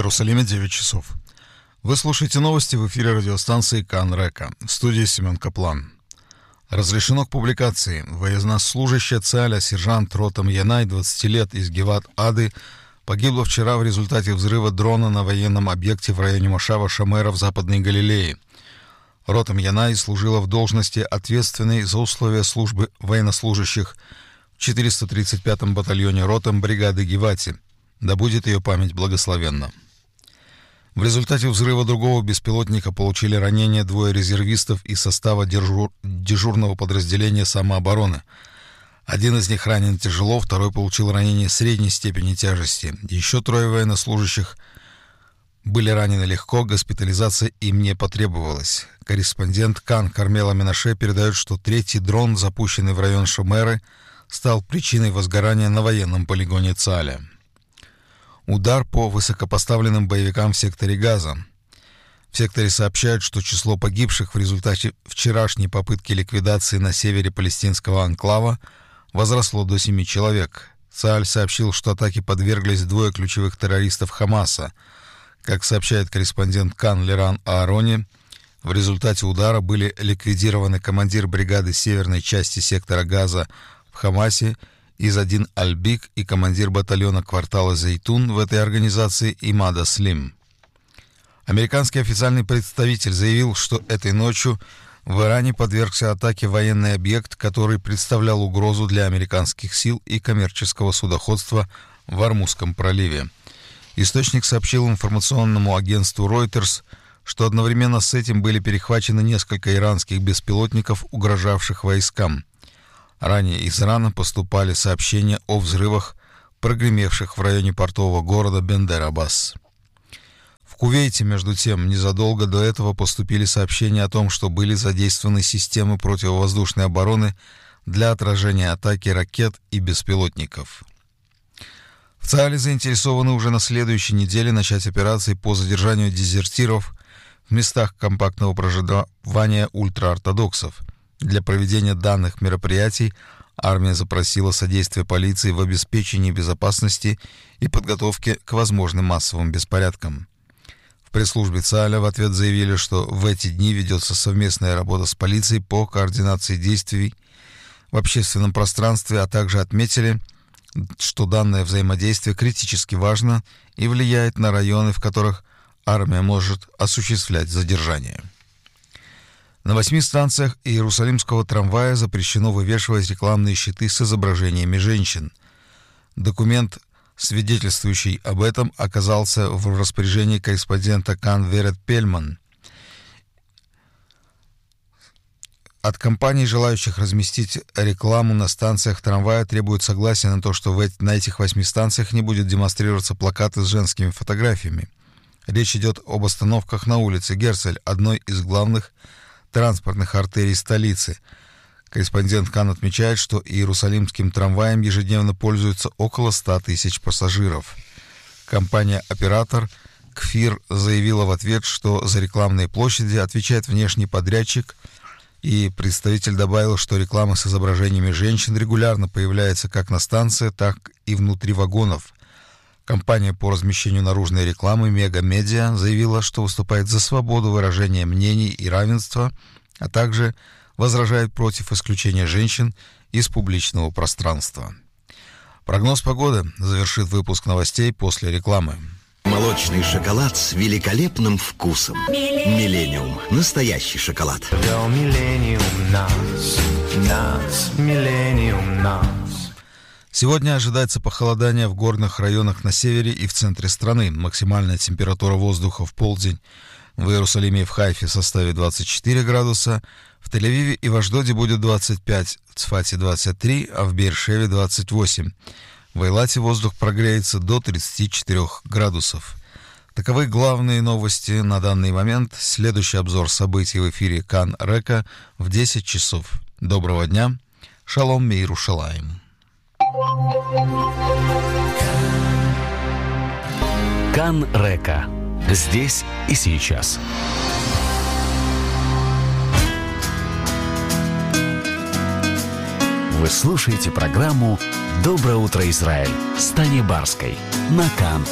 Иерусалиме 9 часов. Вы слушаете новости в эфире радиостанции Кан Река. В студии Семен Каплан. Разрешено к публикации. Военнослужащая ЦАЛЯ сержант Ротам Янай, 20 лет, из Геват-Ады, погибла вчера в результате взрыва дрона на военном объекте в районе Мошава Шамера в Западной Галилее. Ротам Янай служила в должности, ответственной за условия службы военнослужащих в 435-м батальоне Ротам бригады Гевати. Да будет ее память благословенна. В результате взрыва другого беспилотника получили ранения двое резервистов из состава дежурного подразделения самообороны. Один из них ранен тяжело, второй получил ранение средней степени тяжести. Еще трое военнослужащих были ранены легко, госпитализация им не потребовалась. Корреспондент Кан Кармела Менаше передает, что третий дрон, запущенный в район Шумеры, стал причиной возгорания на военном полигоне ЦАЛЯ. Удар по высокопоставленным боевикам в секторе Газа. В секторе сообщают, что число погибших в результате вчерашней попытки ликвидации на севере палестинского анклава возросло до 7 человек. ЦАЛЬ сообщил, что атаке подверглись двое ключевых террористов Хамаса. Как сообщает корреспондент Кан Леран Аарони, в результате удара были ликвидированы командир бригады северной части сектора Газа в Хамасе Изадин Аль-Бик и командир батальона квартала Зейтун в этой организации Имада Слим. Американский официальный представитель заявил, что этой ночью в Иране подвергся атаке военный объект, который представлял угрозу для американских сил и коммерческого судоходства в Ормузском проливе. Источник сообщил информационному агентству Reuters, что одновременно с этим были перехвачены несколько иранских беспилотников, угрожавших войскам. Ранее из Ирана поступали сообщения о взрывах, прогремевших в районе портового города Бендер-Аббас. В Кувейте, между тем, незадолго до этого поступили сообщения о том, что были задействованы системы противовоздушной обороны для отражения атаки ракет и беспилотников. В ЦАЛе заинтересованы уже на следующей неделе начать операции по задержанию дезертиров в местах компактного проживания ультраортодоксов. Для проведения данных мероприятий армия запросила содействие полиции в обеспечении безопасности и подготовке к возможным массовым беспорядкам. В пресс-службе ЦАЛЯ в ответ заявили, что в эти дни ведется совместная работа с полицией по координации действий в общественном пространстве, а также отметили, что данное взаимодействие критически важно и влияет на районы, в которых армия может осуществлять задержание. На 8 станциях Иерусалимского трамвая запрещено вывешивать рекламные щиты с изображениями женщин. Документ, свидетельствующий об этом, оказался в распоряжении корреспондента Кан Верет Пельман. От компаний, желающих разместить рекламу на станциях трамвая, требуют согласия на то, что на этих 8 станциях не будет демонстрироваться плакаты с женскими фотографиями. Речь идет об остановках на улице Герцель, одной из главных транспортных артерий столицы. Корреспондент Кан отмечает, что иерусалимским трамваем ежедневно пользуются около 100 тысяч пассажиров. Компания-оператор Кфир заявила в ответ, что за рекламные площади отвечает внешний подрядчик, и представитель добавил, что реклама с изображениями женщин регулярно появляется как на станции, так и внутри вагонов. Компания по размещению наружной рекламы Mega Media заявила, что выступает за свободу выражения мнений и равенства, а также возражает против исключения женщин из публичного пространства. Прогноз погоды завершит выпуск новостей после рекламы. Молочный шоколад с великолепным вкусом. Миллениум. Настоящий шоколад. Сегодня ожидается похолодание в горных районах на севере и в центре страны. Максимальная температура воздуха в полдень в Иерусалиме и в Хайфе составит 24 градуса, в Тель-Авиве и в Ашдоде будет 25, в Цфате 23, а в Беэр-Шеве 28. В Эйлате воздух прогреется до 34 градусов. Таковы главные новости на данный момент. Следующий обзор событий в эфире Кан Река в 10 часов. Доброго дня. Шалом Миерушалаим. Кан Река. Здесь и сейчас. Вы слушаете программу «Доброе утро, Израиль» с Таней Барской на Кан